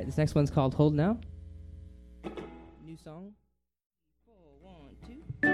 right, this next one's called Hold Now. New song. 4, 1, 2.